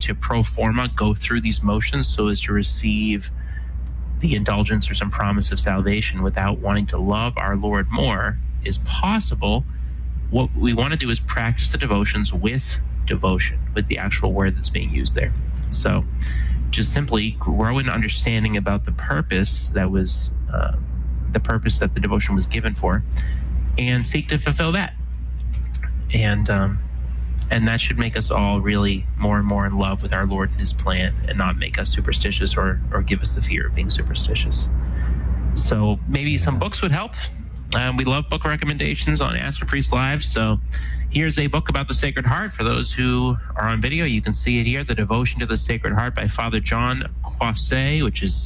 to pro forma go through these motions so as to receive the indulgence or some promise of salvation without wanting to love our Lord more is possible. What we want to do is practice the devotions with devotion, with the actual word that's being used there. So just simply grow in understanding about the purpose that was the purpose that the devotion was given for, and seek to fulfill that. And that should make us all really more and more in love with our Lord and his plan, and not make us superstitious or give us the fear of being superstitious. So maybe some books would help. We love book recommendations on Ask a Priest Live. So here's a book about the Sacred Heart. For those who are on video, you can see it here, The Devotion to the Sacred Heart by Father John Croisset, which is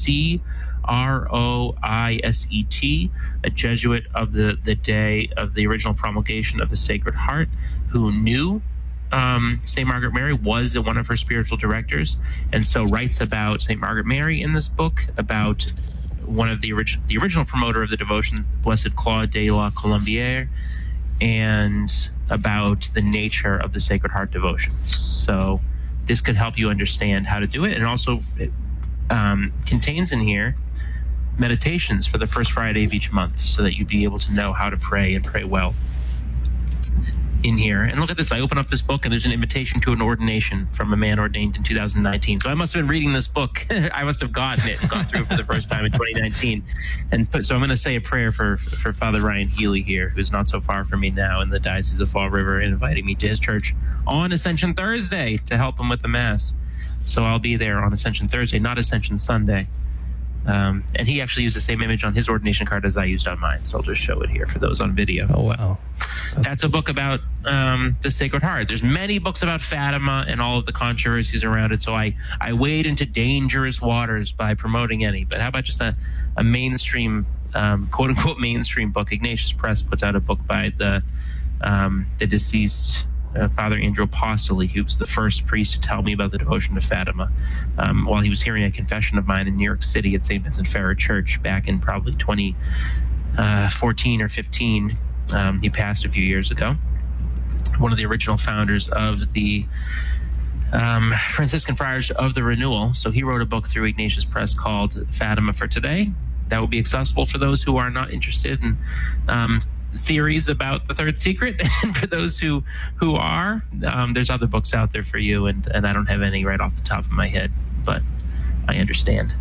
Croiset, a Jesuit of the day of the original promulgation of the Sacred Heart, who knew St. Margaret Mary, was one of her spiritual directors, and so writes about St. Margaret Mary in this book, about one of the original promoter of the devotion, Blessed Claude de la Colombière, and about the nature of the Sacred Heart devotion. So this could help you understand how to do it, and also contains in here meditations for the first Friday of each month, so that you'd be able to know how to pray and pray well in here. And look at this, I open up this book and there's an invitation to an ordination from a man ordained in 2019. So I must have been reading this book. I must have gotten it and gone through it for the first time in 2019. So I'm going to say a prayer for Father Ryan Healy here, who's not so far from me now in the Diocese of Fall River, and inviting me to his church on Ascension Thursday to help him with the Mass. So I'll be there on Ascension Thursday, not Ascension Sunday. And he actually used the same image on his ordination card as I used on mine, so I'll just show it here for those on video. Oh, wow. That's a book about the Sacred Heart. There's many books about Fatima and all of the controversies around it, so I wade into dangerous waters by promoting any. But how about just a mainstream, quote-unquote mainstream book? Ignatius Press puts out a book by the deceased Father Andrew Apostoli, who was the first priest to tell me about the devotion to Fatima while he was hearing a confession of mine in New York City at St. Vincent Ferrer Church back in probably 2014 or 15. He passed a few years ago. One of the original founders of the Franciscan Friars of the Renewal. So he wrote a book through Ignatius Press called Fatima for Today. That will be accessible for those who are not interested in theories about the third secret, and for those who are, there's other books out there for you, and I don't have any right off the top of my head, but I understand.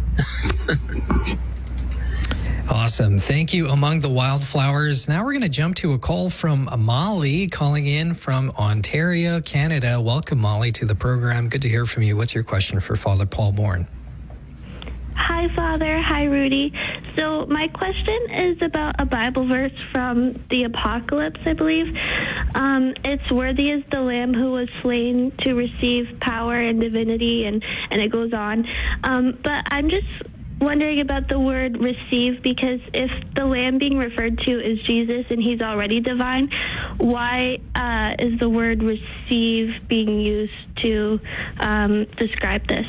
Awesome. Thank you, Among the Wildflowers. Now we're going to jump to a call from Molly, calling in from Ontario, Canada. Welcome, Molly, to the program. Good to hear from you. What's your question for Father Paul Bourne? Hi, Father. Hi, Rudy. So my question is about a Bible verse from the Apocalypse, I believe. It's worthy is the Lamb who was slain to receive power and divinity, and it goes on. But I'm just wondering about the word receive, because if the Lamb being referred to is Jesus and he's already divine, why is the word receive being used to describe this?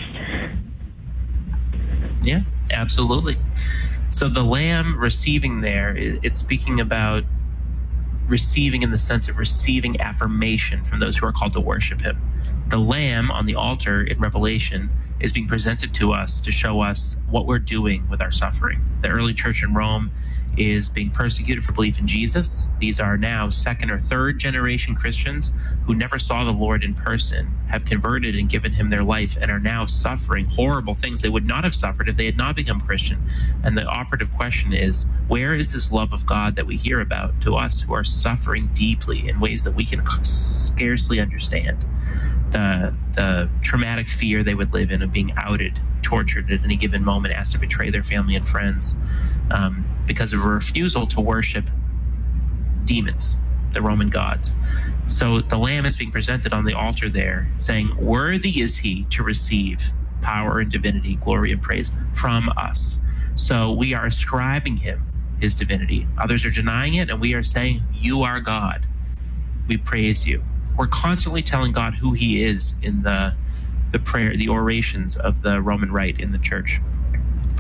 Yeah, absolutely. So the Lamb receiving there, it's speaking about receiving in the sense of receiving affirmation from those who are called to worship him. The Lamb on the altar in Revelation is being presented to us to show us what we're doing with our suffering. The early church in Rome is being persecuted for belief in Jesus. These are now second or third generation Christians who never saw the Lord in person, have converted and given him their life, and are now suffering horrible things they would not have suffered if they had not become Christian. And the operative question is, where is this love of God that we hear about to us who are suffering deeply in ways that we can scarcely understand? The traumatic fear they would live in of being outed, tortured at any given moment, asked to betray their family and friends because of a refusal to worship demons, the Roman gods. So the Lamb is being presented on the altar there, saying, worthy is he to receive power and divinity, glory and praise from us. So we are ascribing him his divinity. Others are denying it, and we are saying, you are God. We praise you. We're constantly telling God who he is in the prayer, the orations of the Roman Rite in the church.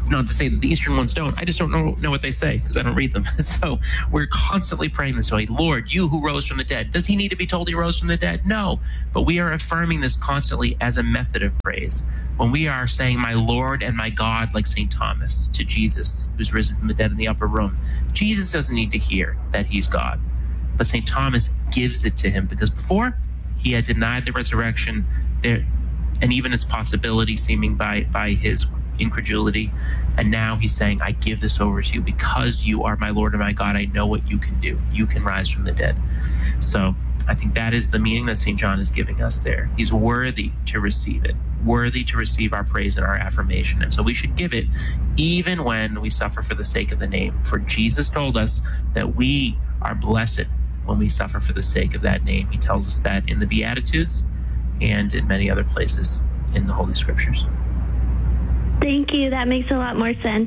Not to say that the Eastern ones don't. I just don't know what they say because I don't read them. So we're constantly praying this way. Lord, you who rose from the dead. Does he need to be told he rose from the dead? No. But we are affirming this constantly as a method of praise. When we are saying, my Lord and my God, like St. Thomas, to Jesus, who's risen from the dead in the upper room, Jesus doesn't need to hear that he's God. But St. Thomas gives it to him because before he had denied the resurrection there, and even its possibility seeming by his incredulity. And now he's saying, I give this over to you because you are my Lord and my God. I know what you can do. You can rise from the dead. So I think that is the meaning that St. John is giving us there. He's worthy to receive it, worthy to receive our praise and our affirmation. And so we should give it even when we suffer for the sake of the name. For Jesus told us that we are blessed when we suffer for the sake of that name. He tells us that in the Beatitudes and in many other places in the Holy Scriptures. Thank you. That makes a lot more sense.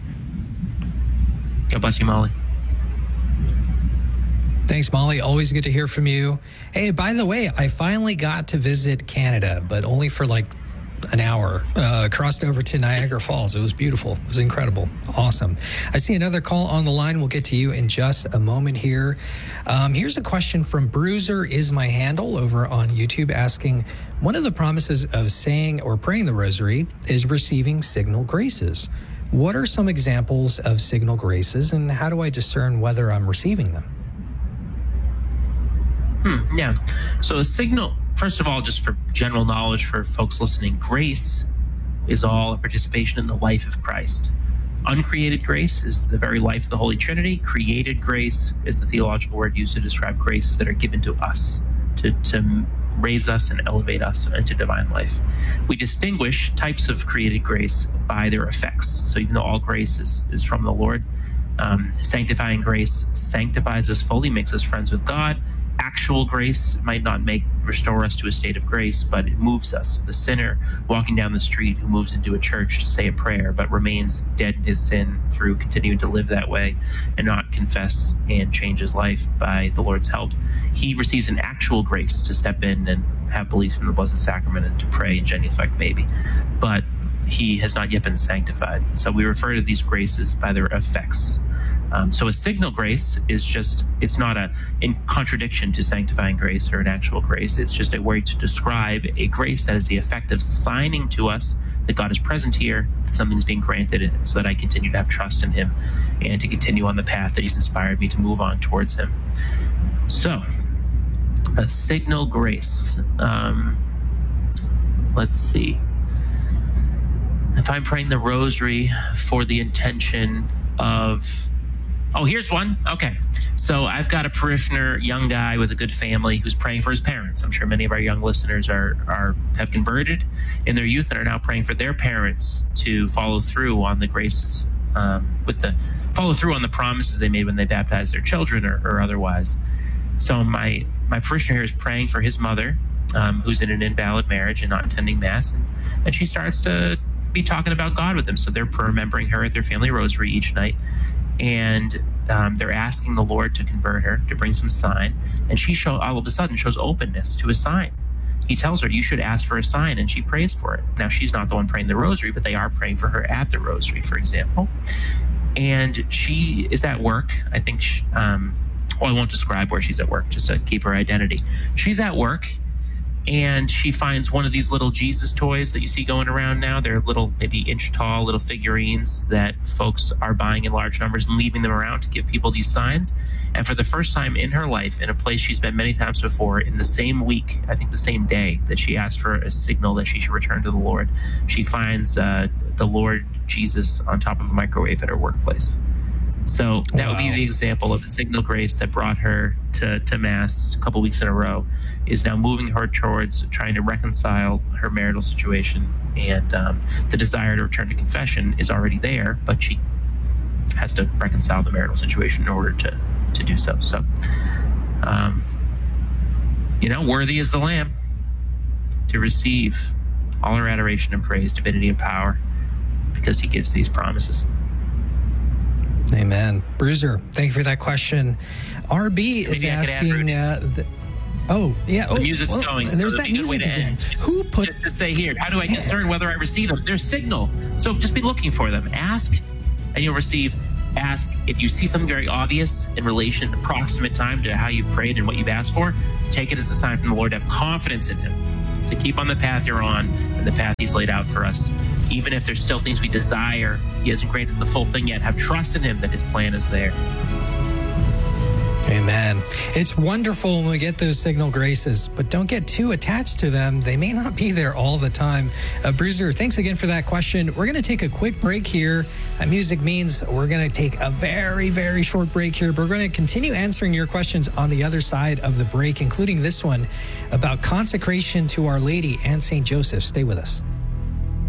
God bless you, Molly. Thanks, Molly. Always good to hear from you. Hey, by the way, I finally got to visit Canada, but only for like an hour. Crossed over to Niagara Falls. It was beautiful. It was incredible. Awesome. I see another call on the line. We'll get to you in just a moment here. Here's a question from Bruiser is my handle over on YouTube asking, one of the promises of saying or praying the rosary is receiving signal graces. What are some examples of signal graces and how do I discern whether I'm receiving them? Yeah. So a signal, first of all, just for general knowledge for folks listening, grace is all a participation in the life of Christ. Uncreated grace is the very life of the Holy Trinity. Created grace is the theological word used to describe graces that are given to us, to raise us and elevate us into divine life. We distinguish types of created grace by their effects. So even though all grace is from the Lord, sanctifying grace sanctifies us fully, makes us friends with God. Actual grace might not restore us to a state of grace, but it moves us. The sinner walking down the street who moves into a church to say a prayer, but remains dead in his sin through continuing to live that way and not confess and change his life by the Lord's help, he receives an actual grace to step in and have belief in the Blessed Sacrament and to pray in genuflect maybe. But he has not yet been sanctified. So we refer to these graces by their effects. So a signal grace is it's not in contradiction to sanctifying grace or an actual grace. It's just a word to describe a grace that is the effect of signing to us that God is present here, that something is being granted, so that I continue to have trust in him and to continue on the path that he's inspired me to move on towards him. So a signal grace. Let's see. If I'm praying the rosary for the intention of... Oh, here's one. Okay. So I've got a parishioner, young guy with a good family who's praying for his parents. I'm sure many of our young listeners have converted in their youth and are now praying for their parents to follow through on the graces, follow through on the promises they made when they baptized their children or otherwise. So my parishioner here is praying for his mother, who's in an invalid marriage and not attending Mass. And she starts to be talking about God with them. So they're remembering her at their family rosary each night. And they're asking the Lord to convert her, to bring some sign. And she all of a sudden shows openness to a sign. He tells her, you should ask for a sign, and she prays for it. Now, she's not the one praying the rosary, but they are praying for her at the rosary, for example. And she is at work. I think, I won't describe where she's at work, just to keep her identity. She's at work, and she finds one of these little Jesus toys that you see going around now. They're little, maybe inch tall, little figurines that folks are buying in large numbers and leaving them around to give people these signs. And for the first time in her life, in a place she's been many times before, in the same week, I think the same day that she asked for a signal that she should return to the Lord, she finds the Lord Jesus on top of a microwave at her workplace. So that would be the example of the signal grace that brought her to Mass a couple weeks in a row, is now moving her towards trying to reconcile her marital situation. And the desire to return to confession is already there, but she has to reconcile the marital situation in order to do so. So, worthy is the Lamb to receive all our adoration and praise, divinity and power, because he gives these promises. Amen. Bruiser, thank you for that question. RB is asking... Oh, yeah. The music's going. And there's so that it'd be a good way music to again. end. Who put... Just to say here, how do I discern whether I receive them? There's signal. So just be looking for them. Ask, and you'll receive. Ask if you see something very obvious in relation, approximate time to how you prayed and what you've asked for. Take it as a sign from the Lord to have confidence in Him, to keep on the path you're on and the path He's laid out for us. Even if there's still things we desire, He hasn't granted the full thing yet. Have trust in Him that His plan is there. Amen. It's wonderful when we get those signal graces, but don't get too attached to them. They may not be there all the time. Bruiser, thanks again for that question. We're going to take a quick break here. Music means we're going to take a very, very short break here, but we're going to continue answering your questions on the other side of the break, including this one about consecration to Our Lady and St. Joseph. Stay with us.